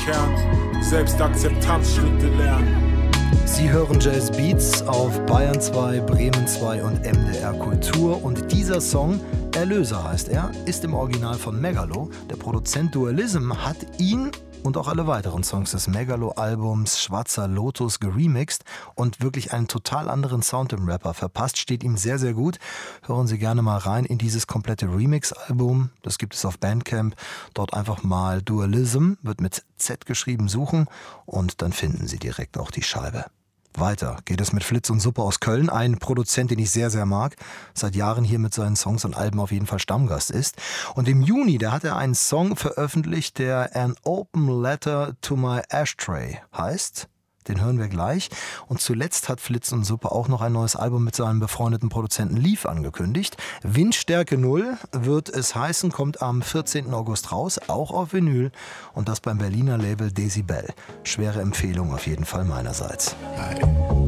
Kern. Selbstakzeptanzschritte lernen. Sie hören Jazz Beats auf Bayern 2, Bremen 2 und MDR Kultur. Und dieser Song, Erlöser heißt er, ist im Original von Megalo. Der Produzent Dualism hat ihn und auch alle weiteren Songs des Megalo-Albums Schwarzer Lotus geremixed und wirklich einen total anderen Sound im Rapper verpasst. Steht ihm sehr, sehr gut. Hören Sie gerne mal rein in dieses komplette Remix-Album. Das gibt es auf Bandcamp. Dort einfach mal Dualism, wird mit Z geschrieben, suchen und dann finden Sie direkt auch die Scheibe. Weiter geht es mit Flitz und Suppe aus Köln, ein Produzent, den ich sehr, sehr mag, seit Jahren hier mit seinen Songs und Alben auf jeden Fall Stammgast ist. Und im Juni, da hat er einen Song veröffentlicht, der An Open Letter to My Ashtray heißt. Den hören wir gleich. Und zuletzt hat Flitz und Suppe auch noch ein neues Album mit seinem befreundeten Produzenten Leaf angekündigt. Windstärke 0 wird es heißen, kommt am 14. August raus, auch auf Vinyl. Und das beim Berliner Label Decibel. Schwere Empfehlung auf jeden Fall meinerseits. Hi.